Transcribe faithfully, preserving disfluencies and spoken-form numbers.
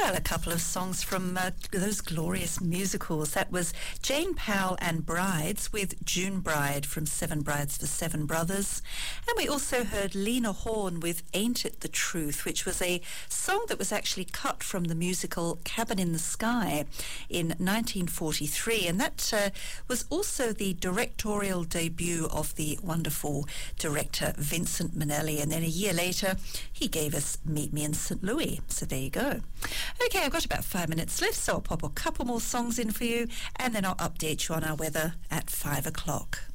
Well, a couple of songs from uh, those glorious musicals. That was Jane Powell and Brides with June Bride from Seven Brides for Seven Brothers. And we also heard Lena Horne with Ain't It the Truth, which was a song that was actually cut from the musical Cabin in the Sky in nineteen forty-three. And that uh, was also the directorial debut of the wonderful director Vincent Minnelli. And then a year later, he gave us Meet Me in Saint Louis. So there you go. Okay, I've got about five minutes left, so I'll pop a couple more songs in for you, and then I'll update you on our weather at five o'clock.